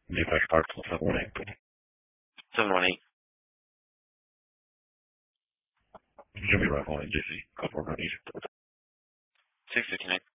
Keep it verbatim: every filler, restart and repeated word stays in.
Manufacturer parts will seven one eight. seven one eight. Jimmy Rifle and J C. Code four one eight. six fifty-nine.